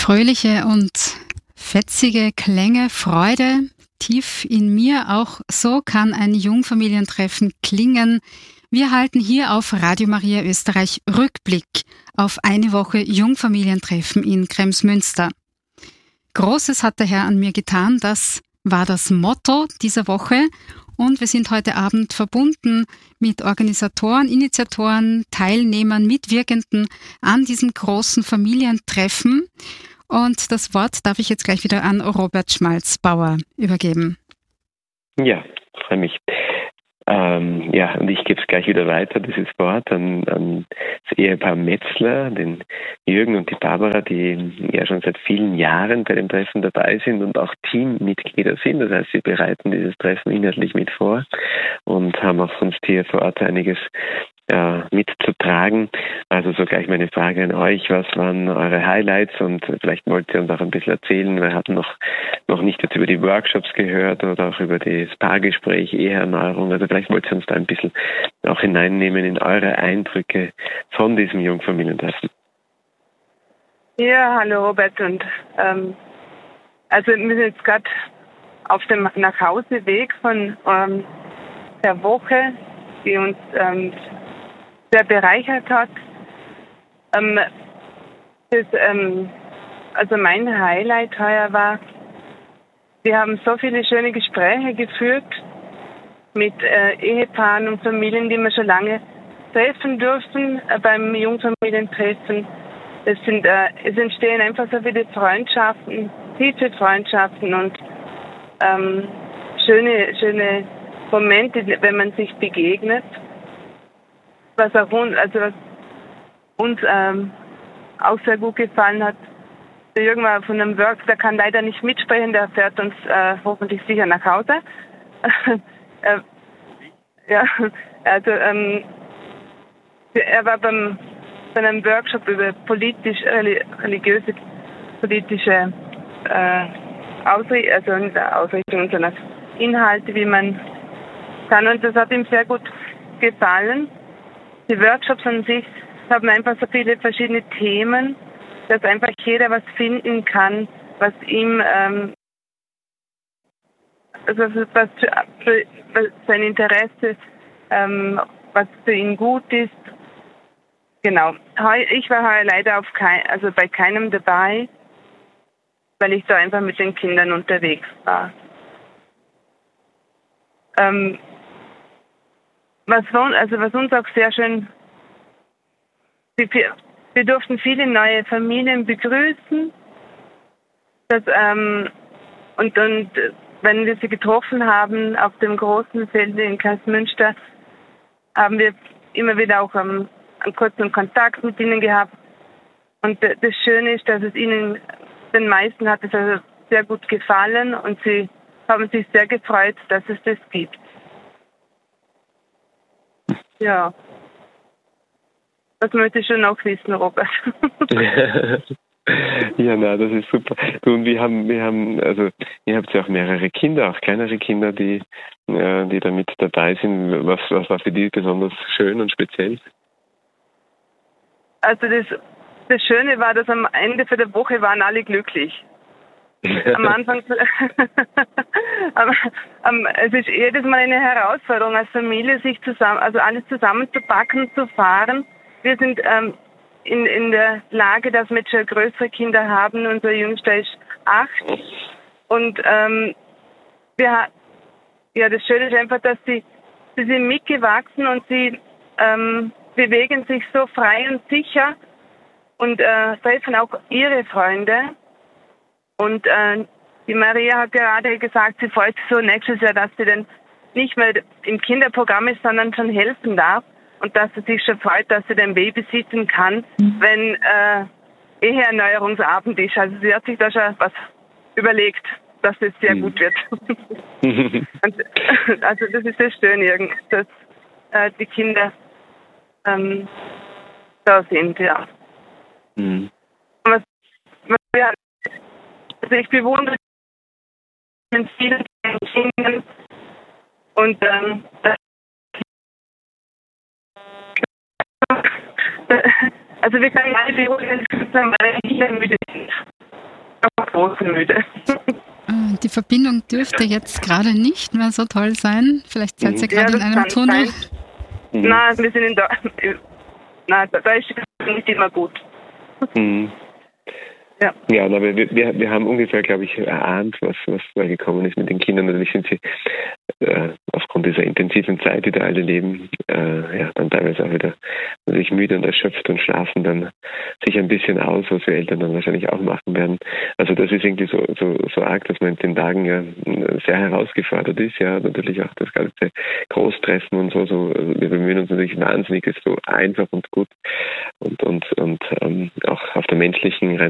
Fröhliche und fetzige Klänge, Freude tief in mir. Auch so kann ein Jungfamilientreffen klingen. Wir halten hier auf Radio Maria Österreich Rückblick auf eine Woche Jungfamilientreffen in Kremsmünster. Großes hat der Herr an mir getan, das war das Motto dieser Woche. Und wir sind heute Abend verbunden mit Organisatoren, Initiatoren, Teilnehmern, Mitwirkenden an diesem großen Familientreffen. Und das Wort darf ich jetzt gleich wieder an Robert Schmalzbauer übergeben. Ja, freue mich. Und ich gebe es gleich wieder weiter, dieses Wort, an das Ehepaar Metzler, den Jürgen und die Barbara, die ja schon seit vielen Jahren bei dem Treffen dabei sind und auch Teammitglieder sind. Das heißt, sie bereiten dieses Treffen inhaltlich mit vor und haben auch sonst hier vor Ort einiges mitzutragen. Also so gleich meine Frage an euch, was waren eure Highlights und vielleicht wollt ihr uns auch ein bisschen erzählen, wir hatten noch nicht jetzt über die Workshops gehört oder auch über das Paargespräch, Eheerneuerung, also vielleicht wollt ihr uns da ein bisschen auch hineinnehmen in eure Eindrücke von diesem Jungfamilientreffen. Ja, hallo Robert und also wir sind jetzt gerade auf dem Nachhauseweg von der Woche, die uns sehr bereichert hat. Also mein Highlight heuer war, wir haben so viele schöne Gespräche geführt mit Ehepaaren und Familien, die wir schon lange treffen dürfen beim Jungfamilientreffen. Es entstehen einfach so viele Freundschaften, tiefe Freundschaften und schöne Momente, wenn man sich begegnet. Was uns auch sehr gut gefallen hat, der Jürgen war von einem Workshop, der kann leider nicht mitsprechen, der fährt uns hoffentlich sicher nach Hause. Er war bei einem Workshop über religiöse politische Ausrichtung, sondern Inhalte, wie man kann, und das hat ihm sehr gut gefallen. Die Workshops an sich haben einfach so viele verschiedene Themen, dass einfach jeder was finden kann, was ihm, was für sein Interesse, was für ihn gut ist. Genau. Ich war heuer leider bei keinem dabei, weil ich da einfach mit den Kindern unterwegs war. Was uns auch sehr schön, wir durften viele neue Familien begrüßen. Und wenn wir sie getroffen haben auf dem großen Feld in Kremsmünster, haben wir immer wieder auch einen kurzen Kontakt mit ihnen gehabt. Und das Schöne ist, dass den meisten hat es also sehr gut gefallen und sie haben sich sehr gefreut, dass es das gibt. Ja. Was möchtest du noch wissen, Robert? Ja, das ist super. Du, und wir haben, also ihr habt ja auch mehrere Kinder, auch kleinere Kinder, die da mit dabei sind. Was war für die besonders schön und speziell? Also das Schöne war, dass am Ende der Woche waren alle glücklich. Am Anfang, es ist jedes Mal eine Herausforderung als Familie, sich alles zusammenzupacken und zu fahren. Wir sind in der Lage, dass wir schon größere Kinder haben. Unser Jüngster ist 8. Und das Schöne ist einfach, dass sie sind mitgewachsen und sie bewegen sich so frei und sicher und treffen auch ihre Freunde. Und die Maria hat gerade gesagt, sie freut sich so nächstes Jahr, dass sie dann nicht mehr im Kinderprogramm ist, sondern schon helfen darf. Und dass sie sich schon freut, dass sie dann babysitten kann, wenn Eheerneuerungsabend ist. Also sie hat sich da schon was überlegt, dass es sehr gut wird. Also das ist das Schöne, dass die Kinder da sind, ja. Also ich bewundere viele Kinder und also wir können alle beruhigen, weil Kinder müde sind. bisschen müde. Die Verbindung dürfte jetzt gerade nicht mehr so toll sein. Vielleicht seid ihr gerade in einem Tunnel. Nein, wir sind in der... Nein, da ist es nicht immer gut. Ja, aber wir haben ungefähr, glaube ich, erahnt, was da gekommen ist mit den Kindern. Natürlich sind sie aufgrund dieser intensiven Zeit, die da alle leben, dann teilweise auch wieder natürlich müde und erschöpft und schlafen dann sich ein bisschen aus, was wir Eltern dann wahrscheinlich auch machen werden. Also das ist irgendwie so arg, dass man in den Tagen ja sehr herausgefordert ist, ja, natürlich auch das ganze Großtreffen und so. Also wir bemühen uns natürlich wahnsinnig, ist so einfach und gut und auch auf der menschlichen, rein